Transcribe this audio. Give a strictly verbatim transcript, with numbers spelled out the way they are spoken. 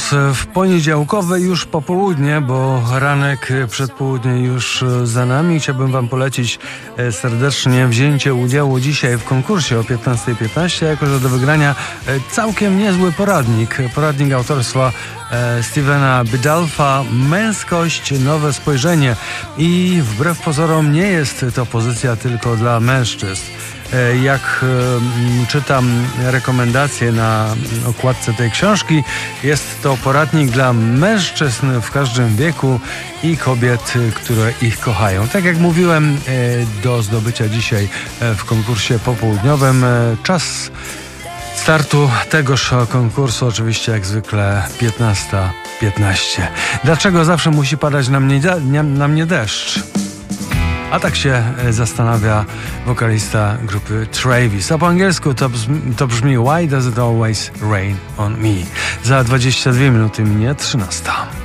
w poniedziałkowe już popołudnie, bo ranek, przedpołudnie już za nami. Chciałbym wam polecić serdecznie wzięcie udziału dzisiaj w konkursie o piętnasta piętnaście, jako że do wygrania całkiem niezły poradnik. Poradnik autorstwa Stevena Biddulpha, Męskość, nowe spojrzenie. I wbrew pozorom nie jest to pozycja tylko dla mężczyzn. Jak czytam rekomendacje na okładce tej książki, jest to poradnik dla mężczyzn w każdym wieku i kobiet, które ich kochają. Tak jak mówiłem, do zdobycia dzisiaj w konkursie popołudniowym. Czas startu tegoż konkursu oczywiście jak zwykle piętnasta piętnaście. Dlaczego zawsze musi padać na mnie, na mnie deszcz? A tak się zastanawia wokalista grupy Travis. A po angielsku to brzmi, to brzmi Why does it always rain on me? Za dwadzieścia dwie minuty minie trzynasta.